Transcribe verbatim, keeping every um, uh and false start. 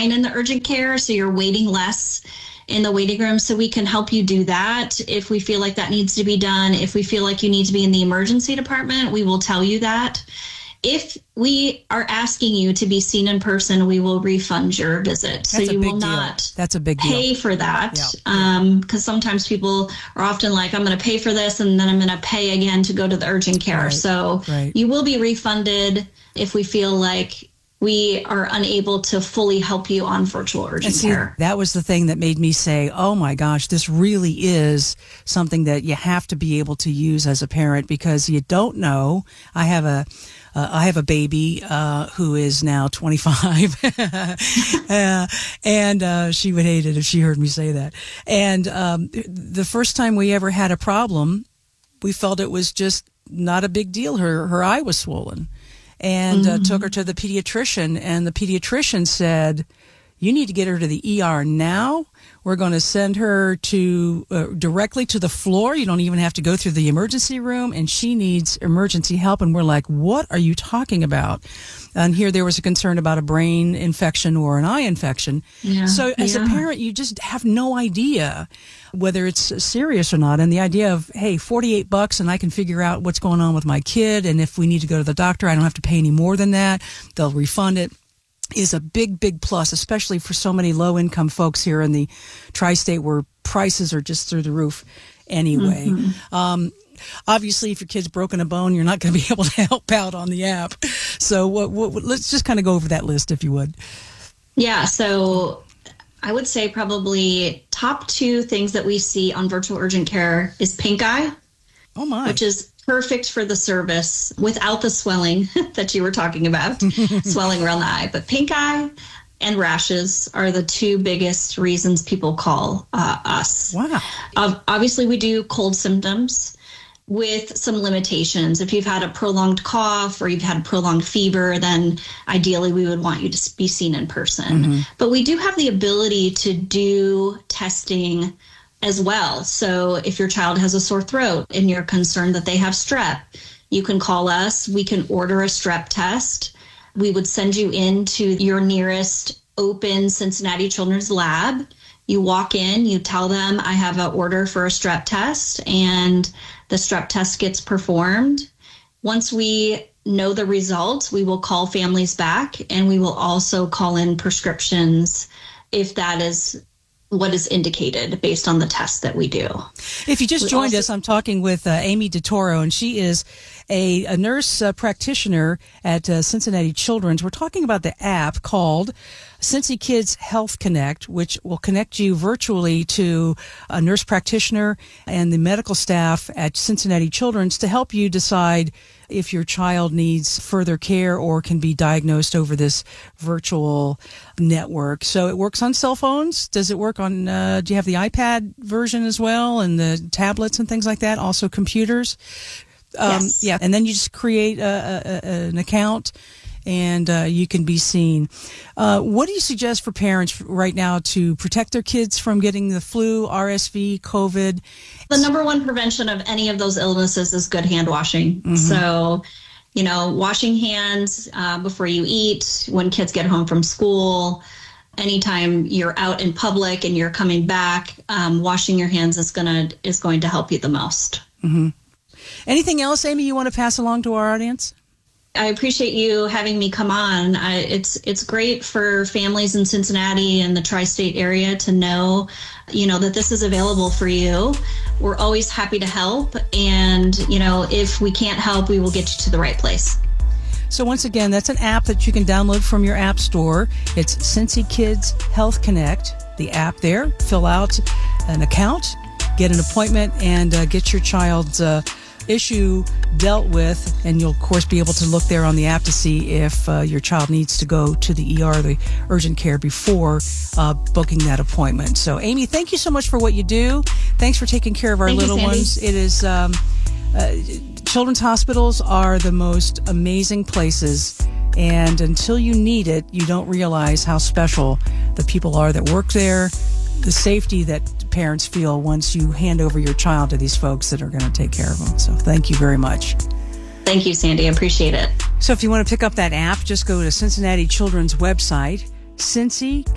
line in the urgent care, so you're waiting less in the waiting room. So we can help you do that if we feel like that needs to be done. If we feel like you need to be in the emergency department, we will tell you that. If we are asking you to be seen in person, we will refund your visit. So That's you a big will deal. not That's a big pay deal. for that. Yeah. Um, because sometimes people are often like, I'm going to pay for this and then I'm going to pay again to go to the urgent care. Right. So Right. you will be refunded if we feel like we are unable to fully help you on virtual urgent And see, care. that was the thing that made me say, oh my gosh, this really is something that you have to be able to use as a parent, because you don't know. I have a, uh, I have a baby, uh, who is now twenty-five uh, and, uh, she would hate it if she heard me say that. And, um, the first time we ever had a problem, we felt it was just not a big deal. Her, her eye was swollen. And Mm-hmm. uh, took her to the pediatrician, and the pediatrician said, you need to get her to the E R now. We're going to send her to uh, directly to the floor. You don't even have to go through the emergency room, and she needs emergency help. And we're like, what are you talking about? And here there was a concern about a brain infection or an eye infection. Yeah, so as yeah. a parent, you just have no idea whether it's serious or not. And the idea of, hey, forty-eight bucks and I can figure out what's going on with my kid. And if we need to go to the doctor, I don't have to pay any more than that. They'll refund it, is a big, big plus, especially for so many low-income folks here in the tri-state where prices are just through the roof anyway. Mm-hmm. Um, obviously, if your kid's broken a bone, you're not going to be able to help out on the app. So what, what, let's just kind of go over that list, if you would. Yeah, so I would say probably top two things that we see on virtual urgent care is pink eye. Oh, my. Which is perfect for the service without the swelling that you were talking about, swelling around the eye. But pink eye and rashes are the two biggest reasons people call uh, us. Wow. Uh, obviously, we do cold symptoms with some limitations. If you've had a prolonged cough or you've had a prolonged fever, then ideally we would want you to be seen in person. Mm-hmm. But we do have the ability to do testing as well. So if your child has a sore throat and you're concerned that they have strep, you can call us. We can order a strep test. We would send you into your nearest open Cincinnati Children's Lab. You walk in, you tell them, I have an order for a strep test, and the strep test gets performed. Once we know the results, we will call families back, and we will also call in prescriptions if that is what is indicated based on the tests that we do. If you just we joined also- us, I'm talking with uh, Amy DeToro, and she is a, a nurse uh, practitioner at uh, Cincinnati Children's. We're talking about the app called Cincy Kids Health Connect, which will connect you virtually to a nurse practitioner and the medical staff at Cincinnati Children's to help you decide if your child needs further care or can be diagnosed over this virtual network. So it works on cell phones. Does it work on, uh, do you have the iPad version as well, and the tablets and things like that? Also computers? Um, yes. Yeah. And then you just create a, a, a, an account, and uh, you can be seen. Uh, what do you suggest for parents right now to protect their kids from getting the flu, R S V, COVID? The number one prevention of any of those illnesses is good hand washing. Mm-hmm. So, you know, washing hands uh, before you eat, when kids get home from school, anytime you're out in public and you're coming back, um, washing your hands is gonna is going to help you the most. Mm-hmm. Anything else, Amy, you want to pass along to our audience? I appreciate you having me come on. I, it's it's great for families in Cincinnati and the tri-state area to know, you know, that this is available for you. We're always happy to help. And, you know, if we can't help, we will get you to the right place. So once again, that's an app that you can download from your app store. It's Cincy Kids Health Connect, the app there. Fill out an account, get an appointment, and uh, get your child's uh, issue dealt with, and you'll of course be able to look there on the app to see if uh, your child needs to go to the E R, the urgent care, before uh, booking that appointment. So Amy, thank you so much for what you do. Thanks for taking care of our Thank little you, Sandy. ones. It is um, uh, children's hospitals are the most amazing places, and until you need it, you don't realize how special the people are that work there, the safety that parents feel once you hand over your child to these folks that are going to take care of them. So thank you very much. Thank you, Sandy. I appreciate it. So if you want to pick up that app, just go to Cincinnati Children's website, Cincy